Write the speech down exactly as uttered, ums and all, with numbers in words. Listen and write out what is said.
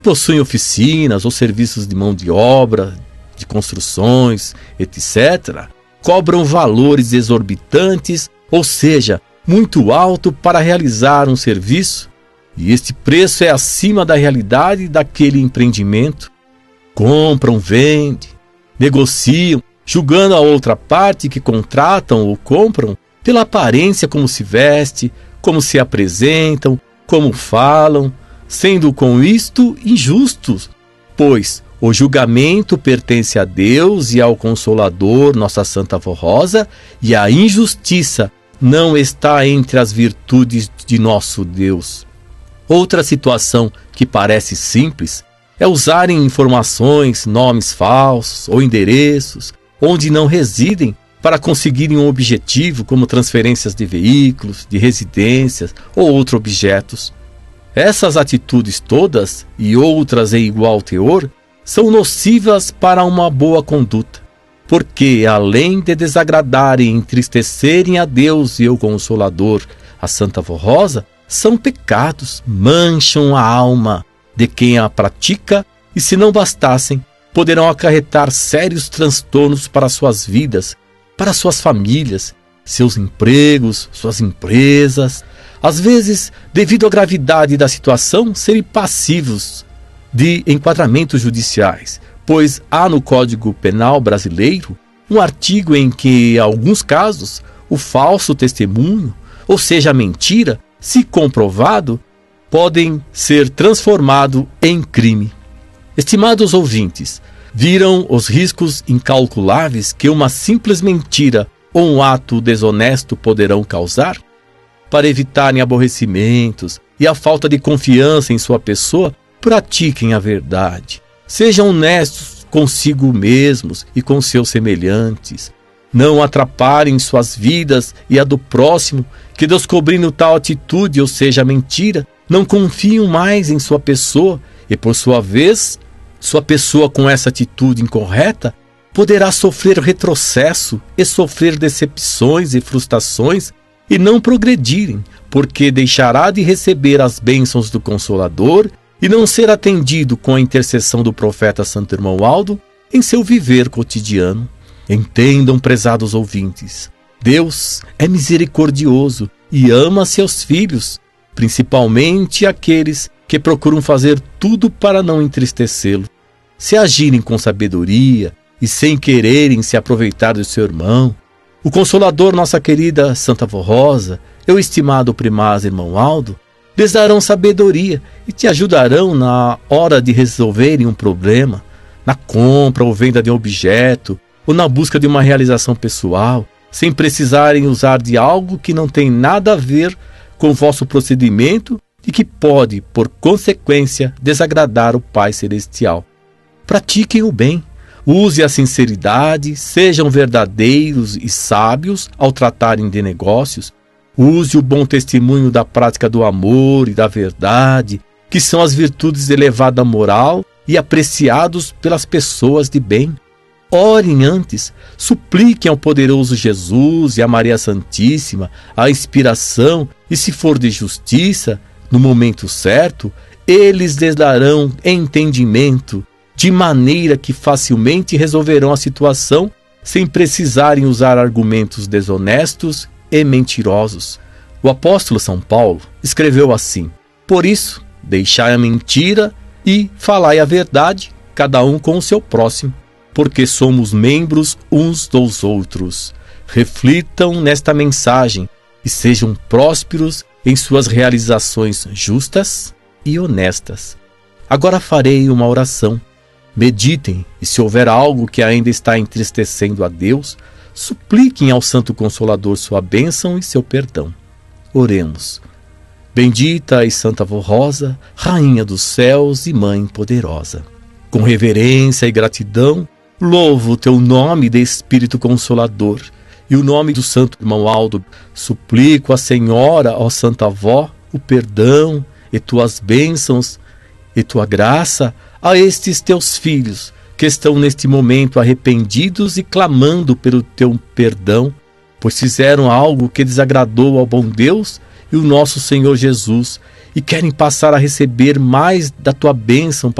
possuem oficinas ou serviços de mão de obra, de construções, etcétera, cobram valores exorbitantes, ou seja, muito alto para realizar um serviço, e este preço é acima da realidade daquele empreendimento. Compram, vendem, negociam, julgando a outra parte que contratam ou compram pela aparência como se veste, como se apresentam, como falam, sendo com isto injustos, pois o julgamento pertence a Deus e ao Consolador, nossa Santa Avó Rosa, e a injustiça não está entre as virtudes de nosso Deus. Outra situação que parece simples é usarem informações, nomes falsos ou endereços, onde não residem, para conseguirem um objetivo, como transferências de veículos, de residências ou outros objetos. Essas atitudes todas, e outras em igual teor, são nocivas para uma boa conduta, porque, além de desagradarem e entristecerem a Deus e o Consolador, a Santa Avó Rosa, são pecados, mancham a alma de quem a pratica e, se não bastassem, poderão acarretar sérios transtornos para suas vidas, para suas famílias, seus empregos, suas empresas. Às vezes, devido à gravidade da situação, serem passivos de enquadramentos judiciais, pois há no Código Penal brasileiro um artigo em que, em alguns casos, o falso testemunho, ou seja, a mentira, se comprovado, podem ser transformado em crime. Estimados ouvintes, viram os riscos incalculáveis que uma simples mentira ou um ato desonesto poderão causar? Para evitarem aborrecimentos e a falta de confiança em sua pessoa, pratiquem a verdade. Sejam honestos consigo mesmos e com seus semelhantes. Não atrapalhem suas vidas e a do próximo, que descobrindo tal atitude, ou seja, mentira, não confiam mais em sua pessoa e, por sua vez, sua pessoa com essa atitude incorreta poderá sofrer retrocesso e sofrer decepções e frustrações e não progredirem, porque deixará de receber as bênçãos do Consolador e não ser atendido com a intercessão do profeta Santo Irmão Aldo em seu viver cotidiano. Entendam, prezados ouvintes, Deus é misericordioso e ama seus filhos, principalmente aqueles que procuram fazer tudo para não entristecê-lo. Se agirem com sabedoria e sem quererem se aproveitar do seu irmão, o Consolador, nossa querida Santa Avó Rosa, e o estimado primaz Irmão Aldo, lhes darão sabedoria e te ajudarão na hora de resolverem um problema, na compra ou venda de um objeto, ou na busca de uma realização pessoal, sem precisarem usar de algo que não tem nada a ver com o vosso procedimento e que pode, por consequência, desagradar o Pai Celestial. Pratiquem o bem, use a sinceridade, sejam verdadeiros e sábios ao tratarem de negócios, use o bom testemunho da prática do amor e da verdade, que são as virtudes de elevada moral e apreciados pelas pessoas de bem. Orem antes, supliquem ao poderoso Jesus e a Maria Santíssima a inspiração e, se for de justiça, no momento certo, eles lhes darão entendimento, de maneira que facilmente resolverão a situação sem precisarem usar argumentos desonestos e mentirosos. O apóstolo São Paulo escreveu assim: por isso, deixai a mentira e falai a verdade, cada um com o seu próximo, porque somos membros uns dos outros. Reflitam nesta mensagem e sejam prósperos em suas realizações justas e honestas. Agora farei uma oração. Meditem e, se houver algo que ainda está entristecendo a Deus, supliquem ao Santo Consolador sua bênção e seu perdão. Oremos. Bendita e Santa Avó Rosa, Rainha dos céus e Mãe poderosa, com reverência e gratidão, louvo o teu nome de Espírito Consolador e o nome do Santo Irmão Aldo. Suplico à Senhora, ó Santa Avó, o perdão e tuas bênçãos e tua graça a estes teus filhos que estão neste momento arrependidos e clamando pelo teu perdão, pois fizeram algo que desagradou ao bom Deus e o nosso Senhor Jesus, e querem passar a receber mais da tua bênção